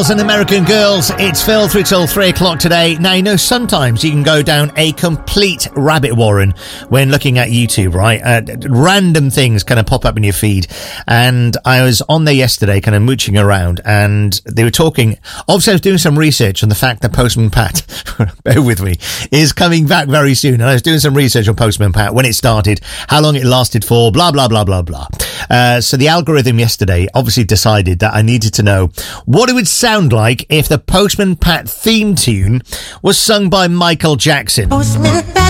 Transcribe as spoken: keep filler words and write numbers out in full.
And American Girls, it's Phil through till three o'clock today. Now, you know, sometimes you can go down a complete rabbit warren when looking at YouTube, right? Uh, random things kind of pop up in your feed. And I was on there yesterday kind of mooching around, and they were talking. Obviously, I was doing some research on the fact that Postman Pat, bear with me, is coming back very soon. And I was doing some research on Postman Pat, when it started, how long it lasted for, blah, blah, blah, blah, blah. Uh, so the algorithm yesterday obviously decided that I needed to know what it would sound like if the Postman Pat theme tune was sung by Michael Jackson. Postman Pat